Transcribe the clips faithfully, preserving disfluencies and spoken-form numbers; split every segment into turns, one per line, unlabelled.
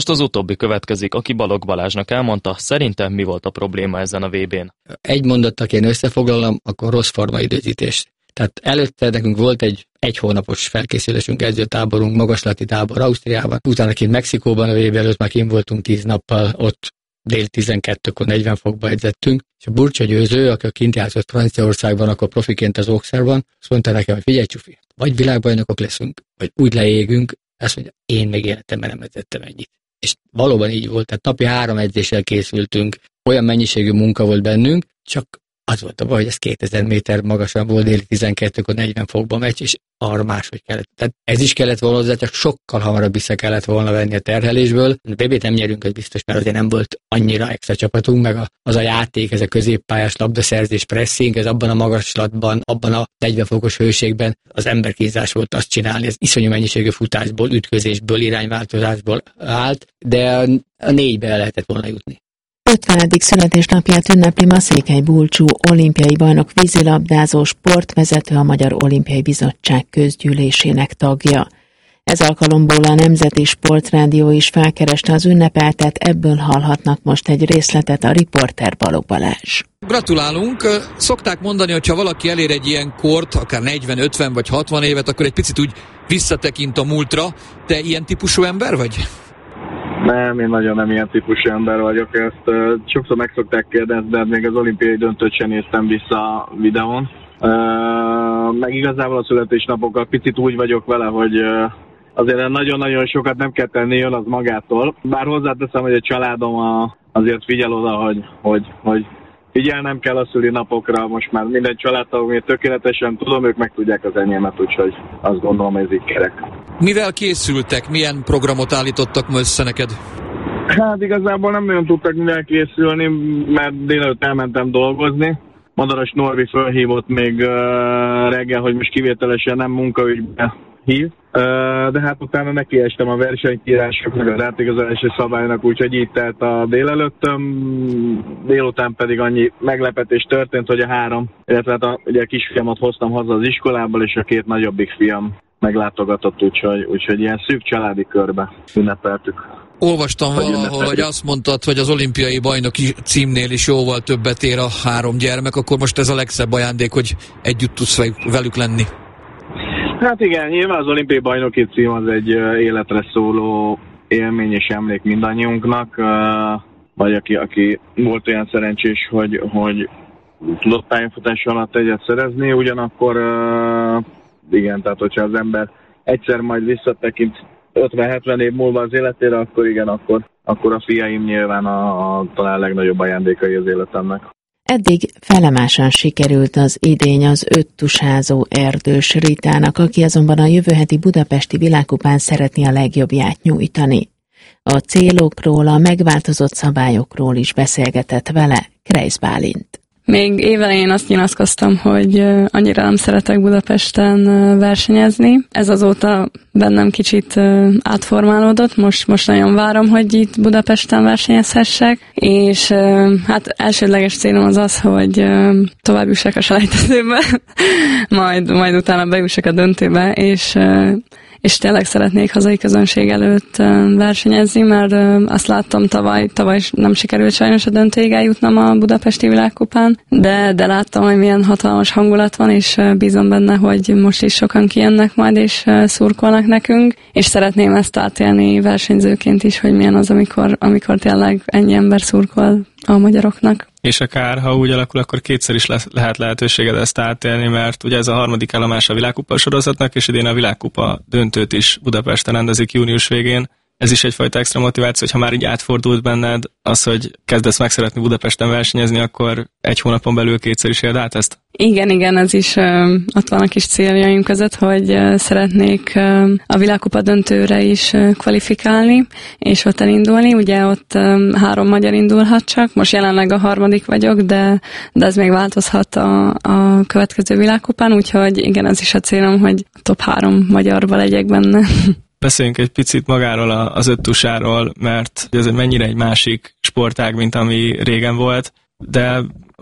Most az utóbbi következik, aki Balogh Balázsnak elmondta, szerintem mi volt a probléma ezen a vé bén.
Egy mondattal én összefoglalom, akkor rossz formaidőzítés. Tehát előtte nekünk volt egy egy hónapos felkészülésünk, edzőtáborunk, magaslati tábor Ausztriában, utána kint Mexikóban a vé bé előtt már kint voltunk tíz nappal, ott dél tizenkettőkor negyven fokba edzettünk, és a Burcsa Győző, aki kint játszott Franciaországban, akkor profiként az Auxerreben, azt mondta nekem, hogy figyelj Csufi, vagy világbajnokok leszünk, vagy úgy leégünk, azt mondja, én még életemben nem edzettem ennyit. És valóban így volt, tehát napi három edzéssel készültünk, olyan mennyiségű munka volt bennünk, csak az volt a baj, hogy ez kétezer méter magasan volt, déli tizenkettőkor negyven fokba megy, és arra máshogy kellett. Tehát ez is kellett volna hozzá, csak sokkal hamarabb vissza kellett volna venni a terhelésből. A bé bét nem nyerünk, ez biztos, mert azért nem volt annyira extra csapatunk, meg az a játék, ez a középpályás labdaszerzés, pressing, ez abban a magaslatban, abban a negyven fokos hőségben az emberkínzás volt azt csinálni, ez iszonyú mennyiségű futásból, ütközésből, irányváltozásból állt, de a négybe el lehetett volna jutni.
ötvenedik születésnapját ünnepli Maszékely Bulcsú olimpiai bajnok vízilabdázó, sportvezető, a Magyar Olimpiai Bizottság közgyűlésének tagja. Ez alkalomból a Nemzeti Sportrádió is felkereste az ünnepeltet, ebből hallhatnak most egy részletet a riporter Balogh Balázs.
Gratulálunk! Szokták mondani, hogy ha valaki elér egy ilyen kort, akár negyven, ötven vagy hatvan évet, akkor egy picit úgy visszatekint a múltra. Te ilyen típusú ember vagy?
Nem, én nagyon nem ilyen típusú ember vagyok, ezt uh, sokszor meg szokták kérdezni, de még az olimpiai döntőt sem néztem vissza a videón. Uh, meg igazából a születésnapokkal picit úgy vagyok vele, hogy uh, azért nagyon-nagyon sokat nem kell tenni, jön az magától. Bár hozzáteszem, hogy a családom a, azért figyel oda, hogy, hogy, hogy figyelnem kell a szülinapokra, most már minden családtagom, én tökéletesen tudom, ők meg tudják az enyémet, úgyhogy azt gondolom, ez így kerek.
Mivel készültek? Milyen programot állítottak ma össze neked?
Hát igazából nem nagyon tudtak mivel készülni, mert délelőtt elmentem dolgozni. Madaras Norbi fölhívott még uh, reggel, hogy most kivételesen nem munkaügybe hív. Uh, de hát utána nekiestem a versenykírásoknak, az átigazolási szabálynak, úgyhogy így telt a délelőttöm. Délután pedig annyi meglepetés történt, hogy a három, illetve hát a, ugye a kisfiamat hoztam haza az iskolából, és a két nagyobbik fiam meglátogatott, úgyhogy, úgyhogy ilyen szűk családi körbe ünnepeltük.
Olvastam valahol, hogy azt mondtad, hogy az olimpiai bajnoki címnél is jóval többet ér a három gyermek, akkor most ez a legszebb ajándék, hogy együtt tudsz velük lenni.
Hát igen, nyilván az olimpiai bajnoki cím az egy életre szóló élmény és emlék mindannyiunknak, vagy aki, aki volt olyan szerencsés, hogy, hogy tudott pályafutás alatt egyet szerezni, ugyanakkor igen, tehát hogyha az ember egyszer majd visszatekint ötven-hetven év múlva az életére, akkor igen, akkor, akkor a fiaim nyilván a, a talán legnagyobb ajándékai az életemnek.
Eddig felemásan sikerült az idény az öttusázó Erdős Ritának, aki azonban a jövő heti budapesti világkupán szeretné a legjobbját nyújtani. A célokról, a megváltozott szabályokról is beszélgetett vele Kreisz Bálint.
Még évelején azt nyilatkoztam, hogy annyira nem szeretek Budapesten versenyezni. Ez azóta bennem kicsit átformálódott. Most, most nagyon várom, hogy itt Budapesten versenyezhessek. És hát elsődleges célom az az, hogy tovább jussak a selejtezőbe, majd, majd utána bejussak a döntőbe, és és tényleg szeretnék hazai közönség előtt versenyezni, mert azt láttam tavaly, tavaly nem sikerült sajnos a döntőig eljutnom a budapesti világkupán, de, de láttam, hogy milyen hatalmas hangulat van, és bízom benne, hogy most is sokan kijönnek majd, és szurkolnak nekünk, és szeretném ezt átélni versenyzőként is, hogy milyen az, amikor, amikor tényleg ennyi ember szurkol a magyaroknak.
És akár, ha úgy alakul, akkor kétszer is lesz, lehet lehetőséged ezt átélni, mert ugye ez a harmadik állomás a világkupa sorozatnak, és idén a világkupa döntőt is Budapesten rendezik június végén. Ez is egyfajta extra motiváció, hogy ha már így átfordult benned az, hogy kezdesz meg szeretni Budapesten versenyezni, akkor egy hónapon belül kétszer is éld át ezt?
Igen, igen, ez is uh, ott van a kis céljaim között, hogy uh, szeretnék uh, a világkupa döntőre is uh, kvalifikálni, és ott elindulni. Ugye ott um, három magyar indulhat csak, most jelenleg a harmadik vagyok, de, de ez még változhat a, a következő világkupán, úgyhogy igen, ez is a célom, hogy top három magyarba legyek benne.
Beszéljünk egy picit magáról az öttusáról, mert ez mennyire egy másik sportág, mint ami régen volt, de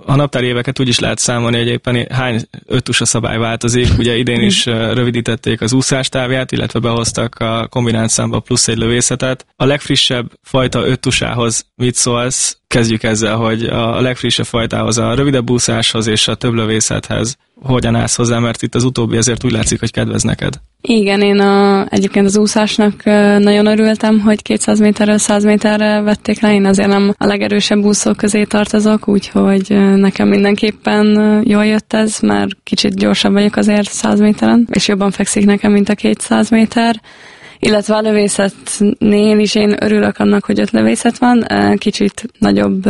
A naptári éveket úgy is lehet számolni, hogy éppen hány öttusa szabály változik. Ugye idén is rövidítették az úszás távját, illetve behoztak a kombinált számba plusz egy lövészetet. A legfrissebb fajta öttusához mit szólsz? Kezdjük ezzel, hogy a legfrissebb fajtához, a rövidebb úszáshoz és a több lövészethez hogyan állsz hozzá, mert itt az utóbbi azért úgy látszik, hogy kedvez neked.
Igen, én a, egyébként az úszásnak nagyon örültem, hogy kétszáz méterről száz méterre vették le. Én azért nem a legerősebb úszók közé tartozok, úgyhogy nekem mindenképpen jól jött ez, mert kicsit gyorsabb vagyok azért száz méteren, és jobban fekszik nekem, mint a kétszáz méter. Illetve a lövészetnél is én örülök annak, hogy öt lövészet van, kicsit nagyobb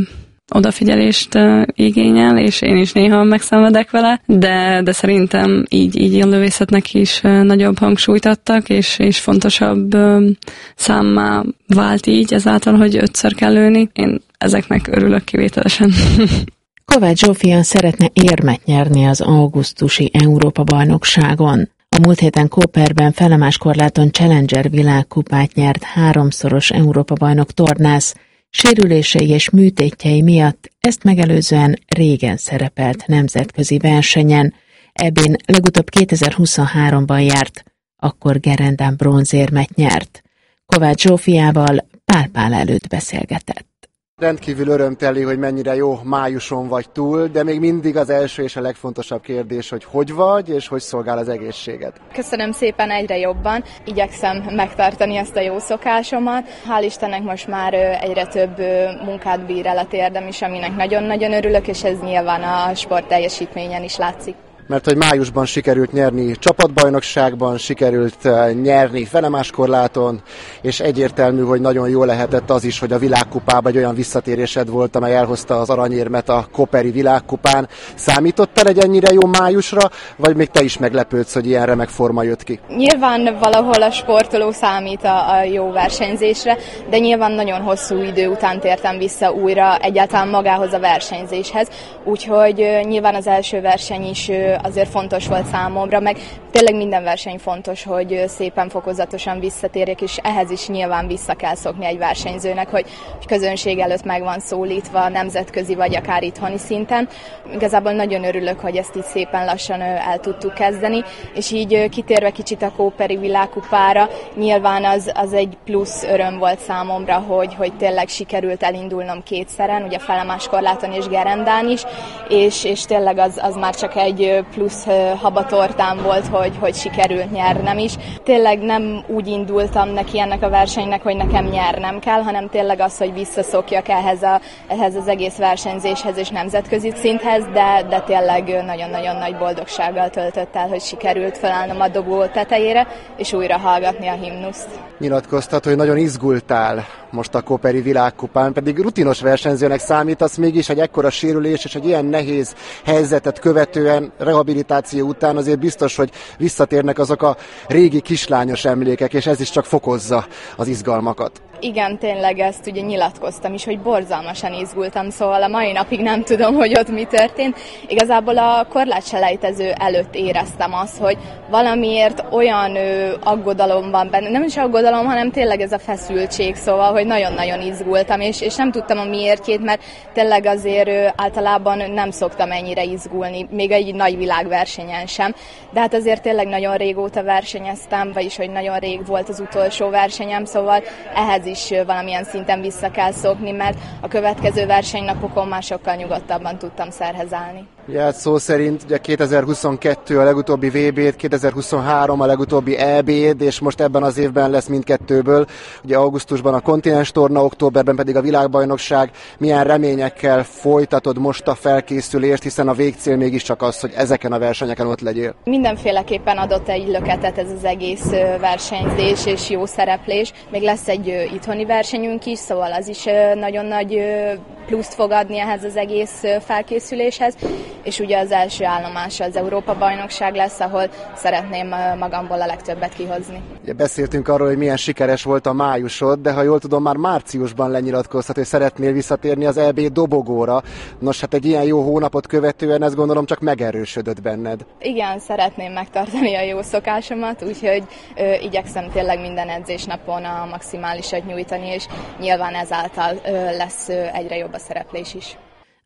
odafigyelést uh, igényel, és én is néha megszenvedek vele, de, de szerintem így, így a lövészetnek is uh, nagyobb hangsúlyt adtak, és, és fontosabb uh, számmá vált így ezáltal, hogy ötször kell lőni. Én ezeknek örülök kivételesen.
Kovács Zsófia szeretne érmet nyerni az augusztusi Európa-bajnokságon. A múlt héten Koperben felemáskorláton Challenger világkupát nyert háromszoros Európa-bajnok tornász, sérülései és műtétjei miatt ezt megelőzően régen szerepelt nemzetközi versenyen. Ebben legutóbb kétezer-huszonháromban járt, akkor gerendán bronzérmet nyert. Kovács Zsófiával Pál Pál előtt beszélgetett.
Rendkívül örömteli, hogy mennyire jó májuson vagy túl, de még mindig az első és a legfontosabb kérdés, hogy hogy vagy, és hogy szolgál az egészséged.
Köszönöm szépen, egyre jobban. Igyekszem megtartani ezt a jó szokásomat. Hál' Istennek most már egyre több munkát bír el a térdem is, aminek nagyon-nagyon örülök, és ez nyilván a sport teljesítményen is látszik.
Mert hogy májusban sikerült nyerni csapatbajnokságban, sikerült nyerni felemáskorláton, és egyértelmű, hogy nagyon jó lehetett az is, hogy a világkupában egy olyan visszatérésed volt, amely elhozta az aranyérmet a koperi világkupán. Számítottál egy ennyire jó májusra, vagy még te is meglepődsz, hogy ilyen remek forma jött ki?
Nyilván valahol a sportoló számít a, a jó versenyzésre, de nyilván nagyon hosszú idő után tértem vissza újra egyáltalán magához a versenyzéshez, úgyhogy nyilván az első verseny is azért fontos volt számomra, meg tényleg minden verseny fontos, hogy szépen fokozatosan visszatérjek, és ehhez is nyilván vissza kell szokni egy versenyzőnek, hogy közönség előtt meg van szólítva, nemzetközi vagy akár itthoni szinten. Igazából nagyon örülök, hogy ezt így szépen lassan el tudtuk kezdeni, és így kitérve kicsit a Koperi világkupára, nyilván az, az egy plusz öröm volt számomra, hogy, hogy tényleg sikerült elindulnom kétszeren, ugye felemáskorláton és gerendán is, és, és tényleg az, az már csak egy plusz habatortám volt, hogy, hogy sikerült nyernem is. Tényleg nem úgy indultam neki ennek a versenynek, hogy nekem nyernem kell, hanem tényleg az, hogy visszaszokjak ehhez, a, ehhez az egész versenyzéshez és nemzetközi szinthez, de, de tényleg nagyon-nagyon nagy boldogsággal töltött el, hogy sikerült felállnom a dobó tetejére, és újra hallgatni a himnuszt.
Nyilatkoztat, hogy nagyon izgultál most a Koperi világkupán, pedig rutinos versenyzőnek számítasz, mégis egy ekkora sérülés és egy ilyen nehéz helyzetet követően, rehabilitáció után azért biztos, hogy visszatérnek azok a régi kislányos emlékek, és ez is csak fokozza az izgalmakat.
Igen, tényleg ezt ugye nyilatkoztam is, hogy borzalmasan izgultam, szóval a mai napig nem tudom, hogy ott mi történt. Igazából a korlátselejtező előtt éreztem azt, hogy valamiért olyan ö, aggodalom van benne, nem is aggodalom, hanem tényleg ez a feszültség, szóval, hogy nagyon-nagyon izgultam, és, és nem tudtam a miértjét, mert tényleg azért ö, általában nem szoktam ennyire izgulni, még egy nagy világversenyen sem, de hát azért tényleg nagyon régóta versenyeztem, vagyis hogy nagyon rég volt az utolsó versenyem, szóval ehhez is valamilyen szinten vissza kell szokni, mert a következő versenynapokon már sokkal nyugodtabban tudtam szerhez állni.
Ja, szó szerint ugye kétezer-huszonkettő a legutóbbi vé bét, kétezer-huszonhárom a legutóbbi é béd, és most ebben az évben lesz mindkettőből. Ugye augusztusban a kontinens torna, októberben pedig a világbajnokság. Milyen reményekkel folytatod most a felkészülést, hiszen a végcél mégiscsak az, hogy ezeken a versenyeken ott legyél?
Mindenféleképpen adott egy löketet ez az egész versenyzés és jó szereplés. Még lesz egy itthoni versenyünk is, szóval az is nagyon nagy pluszt fog adni ehhez az egész felkészüléshez, és ugye az első állomása az Európa-bajnokság lesz, ahol szeretném magamból a legtöbbet kihozni.
Ja, beszéltünk arról, hogy milyen sikeres volt a májusod, de ha jól tudom, már márciusban lenyilatkoztat, hogy szeretnél visszatérni az é bé dobogóra. Nos, hát egy ilyen jó hónapot követően ezt gondolom csak megerősödött benned.
Igen, szeretném megtartani a jó szokásomat, úgyhogy ö, igyekszem tényleg minden edzésnapon a maximálisat nyújtani, és nyilván ezáltal ö, lesz ö, egyre jobb a szereplés is.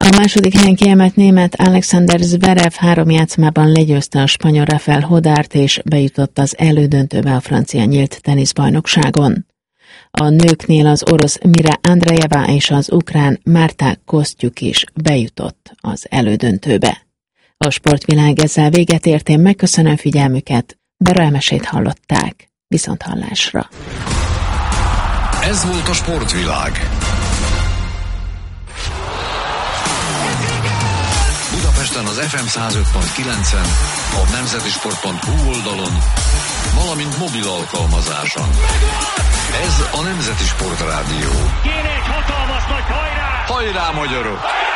A második helyen kiemelt német Alexander Zverev három játszmában legyőzte a spanyol Rafael Hodárt, és bejutott az elődöntőbe a francia nyílt teniszbajnokságon. A nőknél az orosz Mira Andreeva és az ukrán Marta Kostyuk is bejutott az elődöntőbe. A sportvilág ezzel véget ért, én megköszönöm figyelmüket, Bera Emesét hallották. Viszont hallásra.
Ez volt a sportvilág. Budapesten az ef em száz öt pont kilencen, a nemzetisport pont hu oldalon, valamint mobil alkalmazáson. Ez a Nemzeti Sport Rádió.
Kéne egy hatalmas nagy hajrá!
Hajrá, magyarok!